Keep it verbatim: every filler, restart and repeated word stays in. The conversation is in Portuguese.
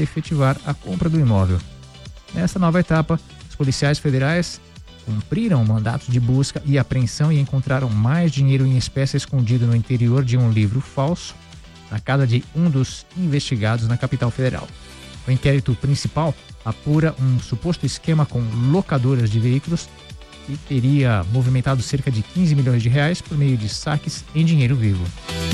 efetivar a compra do imóvel. Nessa nova etapa, os policiais federais cumpriram mandatos de busca e apreensão e encontraram mais dinheiro em espécie escondido no interior de um livro falso na casa de um dos investigados na capital federal. O inquérito principal apura um suposto esquema com locadoras de veículos que teria movimentado cerca de quinze milhões de reais por meio de saques em dinheiro vivo.